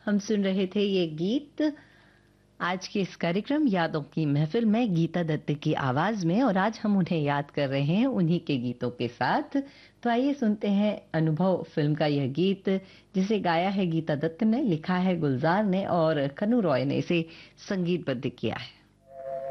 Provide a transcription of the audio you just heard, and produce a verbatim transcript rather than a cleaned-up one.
हम सुन रहे थे ये गीत आज के इस कार्यक्रम यादों की महफिल में गीता दत्त की आवाज में, और आज हम उन्हें याद कर रहे हैं उन्हीं के गीतों के साथ। तो आइए सुनते हैं अनुभव फिल्म का यह गीत, जिसे गाया है गीता दत्त ने, लिखा है गुलजार ने और कनु रॉय ने इसे संगीतबद्ध किया है।